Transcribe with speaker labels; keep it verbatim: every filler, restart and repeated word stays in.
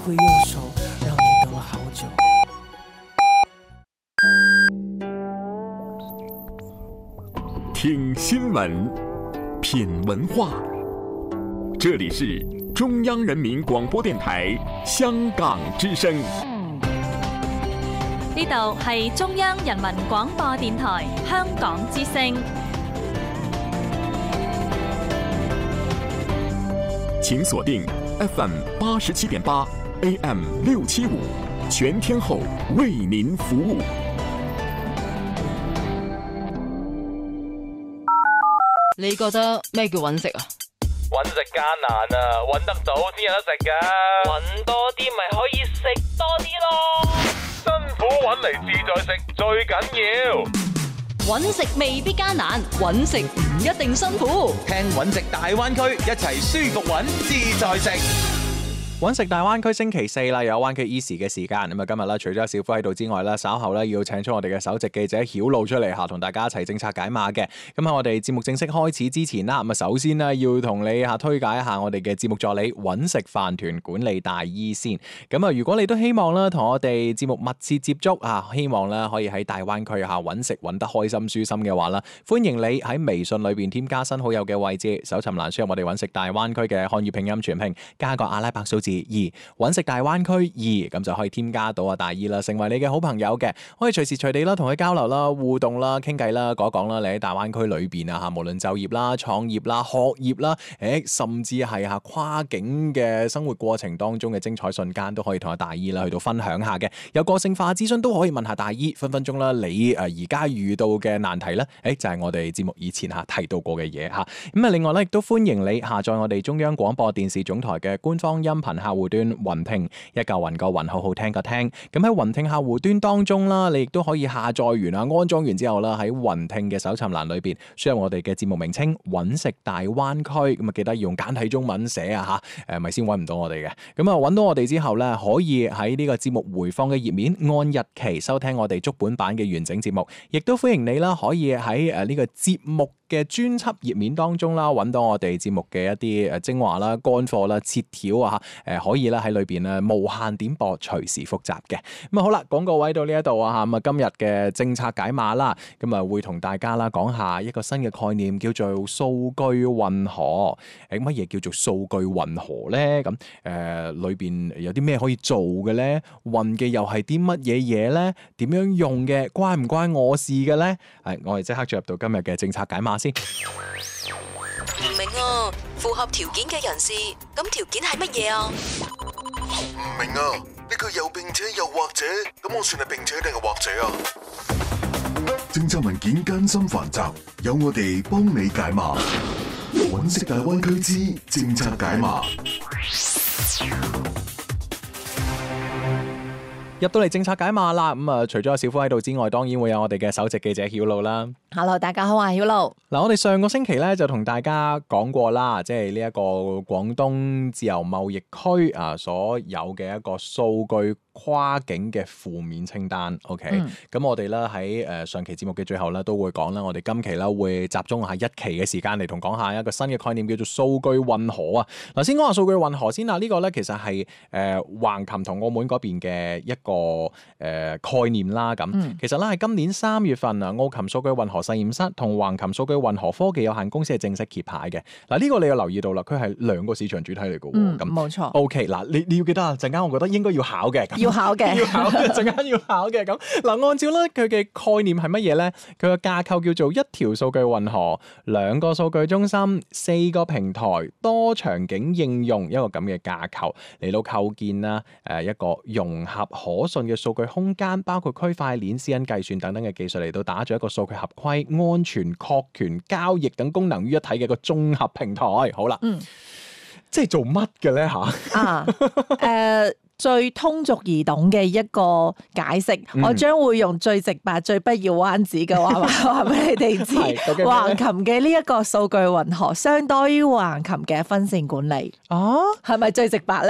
Speaker 1: 会右手让你等了好久。
Speaker 2: 听新闻，品文化，这里是中央人民廣播電台香港之聲。
Speaker 3: 呢度係中央人民廣播電台香港之聲。
Speaker 2: 請鎖定 F M 八十七點八 A M 六七五，全天候為您服務。
Speaker 4: 你覺得咩叫揾食啊？
Speaker 5: 揾食艱難啊，揾得到先有得食噶。揾多啲咪可以食多啲咯。辛苦揾嚟自在食最緊要。
Speaker 4: 揾食未必艱難，揾食唔一定辛苦。
Speaker 6: 聽揾食大灣區，一齊舒服揾，自在食。
Speaker 7: 揾食大灣區星期四啦，有灣區 Easy 嘅時間。咁啊，今日咧除咗小夫喺度之外咧，稍後咧要請出我哋嘅首席記者曉露出嚟嚇，同大家一齊政策解碼嘅。咁喺我哋節目正式開始之前啦，咁啊首先呢，要同你嚇推介一下我哋嘅節目助理揾食飯團管理大醫先。咁啊，如果你都希望咧同我哋節目密切接觸啊，希望咧可以喺大灣區嚇揾食揾得開心舒心嘅話啦，歡迎你喺微信裏邊添加新好友嘅位置，搜尋欄輸入我哋揾食大灣區嘅漢語拼音全拼，加個阿拉伯數字二，揾食大灣區二，咁就可以添加到啊大姨啦，成為你嘅好朋友嘅，可以隨時隨地啦同佢交流啦、互動啦、傾偈啦、講一講啦，你喺大灣區裏邊啊嚇，無論就業啦、創業啦、學業啦，誒甚至係嚇跨境嘅生活過程當中嘅精彩瞬間，都可以同阿大姨啦去到分享下嘅。有個性化諮詢都可以問下大姨，分分鐘啦你誒而家遇到嘅難題咧，誒就係我哋節目以前嚇提到過嘅嘢嚇。咁啊另外咧亦都歡迎你下載我哋中央廣播電視總台嘅官方音頻客戶端雲聽，一嚿雲個雲，好好聽個聽。咁喺雲聽客戶端當中啦，你亦都可以下載完啊，安裝完之後啦，喺雲聽嘅搜尋欄裏邊輸入我哋嘅節目名稱揾食大灣區，咁啊記得要用簡體中文寫啊吓，誒咪先揾唔到我哋嘅。咁啊揾到我哋之後咧，可以喺呢個節目回放嘅頁面按日期收聽我哋足本版嘅完整節目，亦都歡迎你啦，可以喺誒呢個節目嘅專輯頁面當中啦，揾到我哋節目嘅一啲誒精華啦、乾貨啦、切條啊嚇，誒可以啦喺裏邊咧無限點播，隨時複習嘅。咁啊好啦，廣告位到呢一度啊嚇，咁啊今日嘅政策解碼啦，咁啊會同大家啦講下一個新嘅概念，叫做數據運河。誒乜嘢叫做數據運河咧？咁誒裏邊有啲咩可以做嘅咧？運嘅又係啲乜嘢嘢咧？點樣用嘅？關唔關我事嘅咧？係我哋即刻進入到今日嘅政策解碼。
Speaker 8: 唔明啊，符合條件嘅人士，咁條件係乜嘢啊？
Speaker 9: 唔明啊，呢句又並且又或者，咁我算係並且定係或者啊？政策文件艱深繁雜，有我哋幫你解碼。揾食大灣區之政策解碼。
Speaker 7: 入到嚟政策解碼啦，咁、嗯、啊，除咗有小夫喺度之外，當然會有我哋嘅首席記者曉露啦。
Speaker 10: Hello， 大家好啊，曉露。
Speaker 7: 嗱，我哋上個星期咧就同大家講過啦，即係呢一個廣東自由貿易區啊所有嘅一個數據跨境嘅負面清單。OK，咁、嗯、我哋咧喺誒上期節目嘅最後咧都會講啦，我哋今期咧會集中下一期嘅時間嚟同講下一個新嘅概念，叫做數據運河啊。嗱，先講下數據運河先啦，這個、呢個咧其實係誒橫琴同澳門嗰邊嘅一個誒、呃、概念啦。咁、嗯、其實咧係今年三月份啊，澳琴數據運河實驗室同橫琴數據運河科技有限公司係正式揭牌嘅。嗱，呢個你有留意到啦，佢係兩個市場主體嚟嘅。
Speaker 10: 嗯，
Speaker 7: 咁
Speaker 10: 冇錯。
Speaker 7: OK， 嗱，你你要記得啊，陣間我覺得應該要考嘅。
Speaker 10: 要考嘅，
Speaker 7: 要考嘅，陣間要考嘅。咁嗱，按照咧佢嘅概念係乜嘢咧？佢個架構叫做一條數據運河，兩個數據中心，四個平台，多場景應用，一個咁嘅架構嚟到構建啦。誒，一個融合可信嘅數據空間，包括區塊鏈、私隱計算等等嘅技術嚟到打造一個數據合規、安全、確權、交易等功能於一體嘅一個綜合平台。好啦，嗯，即係做乜嘅咧吓？啊，
Speaker 10: 誒、呃。最通俗易懂嘅一個解釋，嗯、我將會用最直白、最不要彎子嘅話話俾你哋知。橫琴嘅呢一個數據運河，相當於橫琴嘅分線管理。哦，係咪最直白咧？